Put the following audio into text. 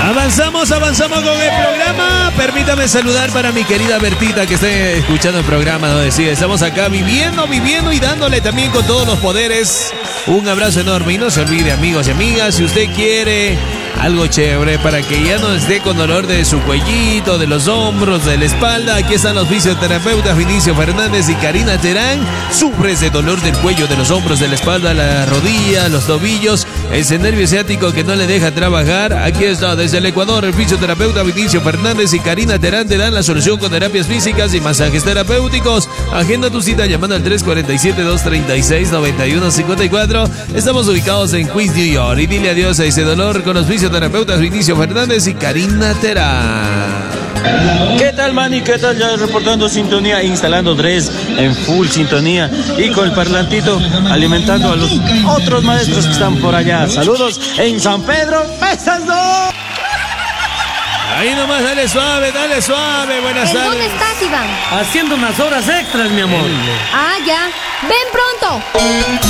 Avanzamos con el programa. Permítame saludar para mi querida Bertita que está escuchando el programa, ¿no? Sí, estamos acá viviendo y dándole también con todos los poderes. Un abrazo enorme y no se olvide, amigos y amigas, si usted quiere algo chévere para que ya no esté con dolor de su cuellito, de los hombros, de la espalda, aquí están los fisioterapeutas Vinicio Fernández y Karina Terán. Sufres de dolor del cuello, de los hombros, de la espalda, la rodilla, los tobillos, ese nervio ciático que no le deja trabajar. Aquí está desde el Ecuador el fisioterapeuta Vinicio Fernández y Karina Terán te dan la solución con terapias físicas y masajes terapéuticos. Agenda tu cita llamando al 347-236-9154. Estamos ubicados en Queens, New York, y dile adiós a ese dolor con los fisioterapeutas Vinicio Fernández y Karina Terán. ¿Qué tal, Manny? ¿Qué tal? Ya reportando sintonía, instalando Dres en full sintonía y con el parlantito alimentando a los otros maestros que están por allá. Saludos en San Pedro, ¡Pesando! Ahí nomás, dale suave, buenas tardes. ¿Dónde estás, Iván? Haciendo unas horas extras, mi amor. Ah, ya. Ven pronto.